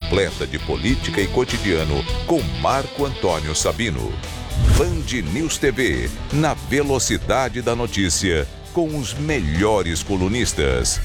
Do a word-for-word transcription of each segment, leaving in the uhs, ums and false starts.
completa de política e cotidiano com Marco Antônio Sabino. Band News T V, na velocidade da notícia, com os melhores colunistas.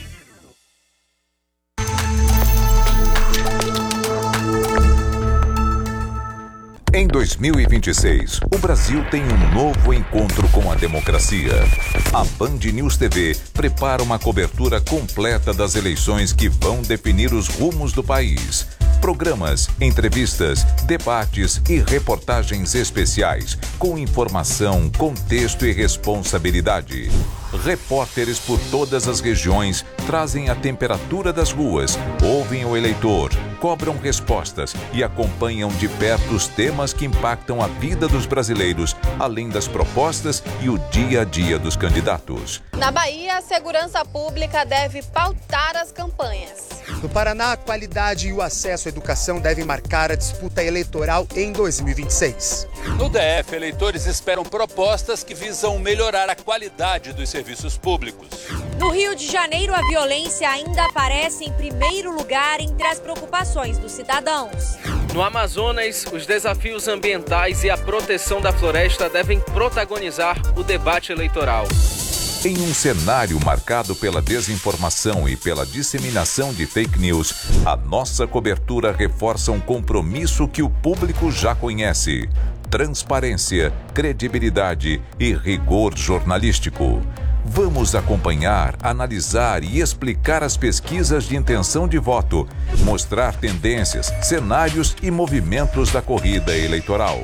Em dois mil e vinte e seis, o Brasil tem um novo encontro com a democracia. A Band News T V prepara uma cobertura completa das eleições que vão definir os rumos do país. Programas, entrevistas, debates e reportagens especiais com informação, contexto e responsabilidade. Repórteres por todas as regiões trazem a temperatura das ruas, ouvem o eleitor, cobram respostas e acompanham de perto os temas que impactam a vida dos brasileiros, além das propostas e o dia a dia dos candidatos. Na Bahia, a segurança pública deve pautar as campanhas. No Paraná, a qualidade e o acesso à educação devem marcar a disputa eleitoral em dois mil e vinte e seis. No D F, eleitores esperam propostas que visam melhorar a qualidade dos serviços públicos. No Rio de Janeiro, a violência ainda aparece em primeiro lugar entre as preocupações dos cidadãos. No Amazonas, os desafios ambientais e a proteção da floresta devem protagonizar o debate eleitoral. Em um cenário marcado pela desinformação e pela disseminação de fake news, a nossa cobertura reforça um compromisso que o público já conhece: transparência, credibilidade e rigor jornalístico. Vamos acompanhar, analisar e explicar as pesquisas de intenção de voto, mostrar tendências, cenários e movimentos da corrida eleitoral.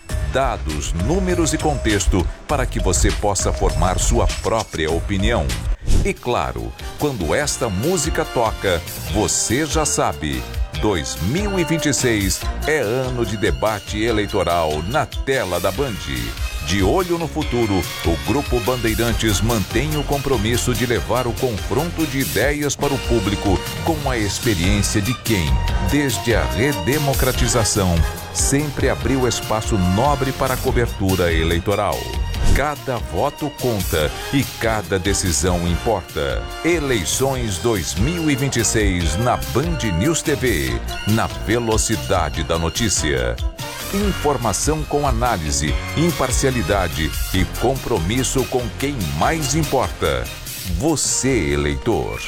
Dados, números e contexto para que você possa formar sua própria opinião. E claro, quando esta música toca, você já sabe, dois mil e vinte e seis é ano de debate eleitoral na tela da Band. De olho no futuro, o Grupo Bandeirantes mantém o compromisso de levar o confronto de ideias para o público com a experiência de quem, desde a redemocratização, sempre abriu espaço nobre para a cobertura eleitoral. Cada voto conta e cada decisão importa. Eleições dois mil e vinte e seis na Band News T V, na velocidade da notícia. Informação com análise, imparcialidade e compromisso com quem mais importa. Você, eleitor.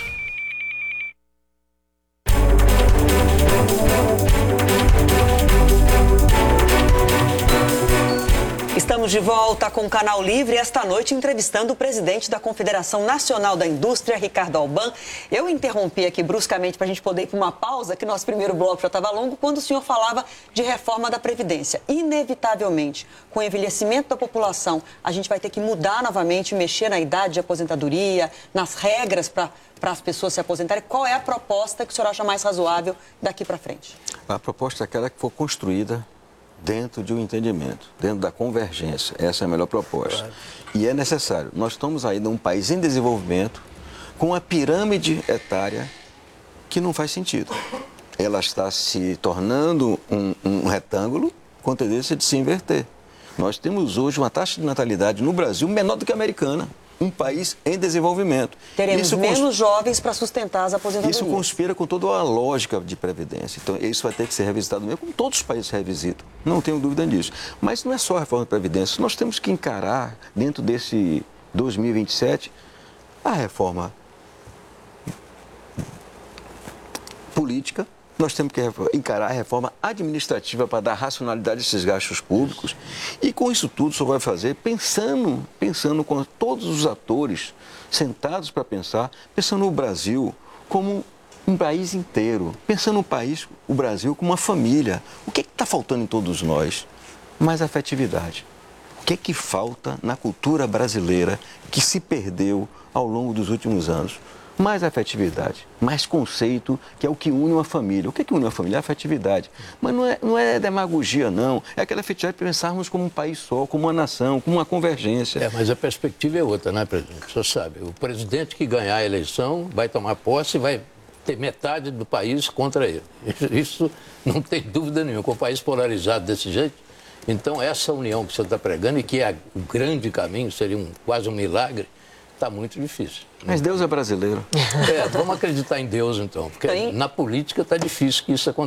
Estamos de volta com o Canal Livre, esta noite entrevistando o presidente da Confederação Nacional da Indústria, Ricardo Alban. Eu interrompi aqui bruscamente para a gente poder ir para uma pausa, que nosso primeiro bloco já estava longo, quando o senhor falava de reforma da Previdência. Inevitavelmente, com o envelhecimento da população, a gente vai ter que mudar novamente, mexer na idade de aposentadoria, nas regras para para as pessoas se aposentarem. Qual é a proposta que o senhor acha mais razoável daqui para frente? A proposta é aquela que for construída dentro de um entendimento, dentro da convergência. Essa é a melhor proposta. Claro. E é necessário. Nós estamos aí num país em desenvolvimento com uma pirâmide etária que não faz sentido. Ela está se tornando um, um retângulo com tendência de se inverter. Nós temos hoje uma taxa de natalidade no Brasil menor do que a americana. Um país em desenvolvimento. Teremos isso menos cons... jovens para sustentar as aposentadorias. Isso conspira com toda a lógica de previdência. Então, isso vai ter que ser revisitado mesmo, como todos os países revisitam. Não tenho dúvida disso. Mas não é só a reforma da Previdência. Nós temos que encarar, dentro desse dois mil e vinte e sete, a reforma política. Nós temos que encarar a reforma administrativa para dar racionalidade a esses gastos públicos. E com isso tudo, o senhor vai fazer pensando, pensando com todos os atores sentados para pensar, pensando no Brasil como um país inteiro, pensando no país, o Brasil como uma família. O que está faltando em todos nós? Mais afetividade. O que é que falta na cultura brasileira que se perdeu ao longo dos últimos anos? Mais afetividade, mais conceito, que é o que une uma família. O que é que une uma família? A afetividade. Mas não é, não é demagogia, não. É aquela afetividade de pensarmos como um país só, como uma nação, como uma convergência. É, mas a perspectiva é outra, né, presidente? O senhor sabe, o presidente que ganhar a eleição vai tomar posse e vai ter metade do país contra ele. Isso não tem dúvida nenhuma. Com o país polarizado desse jeito, então essa união que o senhor está pregando, e que é o grande caminho, seria um, quase um milagre, está muito difícil. Mas Deus é brasileiro. É, vamos acreditar em Deus, então. Porque na política está difícil que isso aconteça.